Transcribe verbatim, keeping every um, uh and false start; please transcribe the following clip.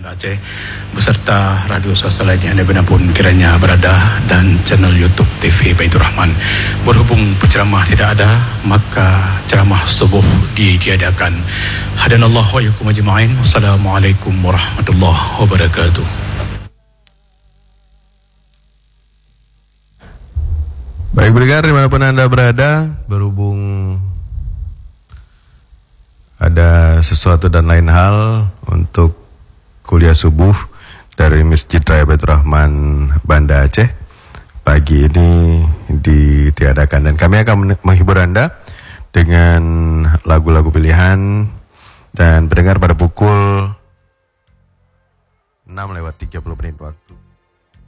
Banda Aceh beserta radio swasta lainnya dimanapun kiranya berada dan channel YouTube T V Baitur Rahman. Berhubung penceramah tidak ada, maka ceramah subuh ditiadakan. Hadanallahu wa iyyakum ajma'in. Wassalamualaikum warahmatullahi wabarakatuh. Baik pendengar dimanapun Anda berada, berhubung ada sesuatu dan lain hal untuk kuliah subuh dari Masjid Raya Baitur Rahman Banda Aceh pagi ini ditiadakan, dan kami akan menghibur Anda dengan lagu-lagu pilihan. Dan pendengar pada pukul enam lewat tiga puluh menit waktu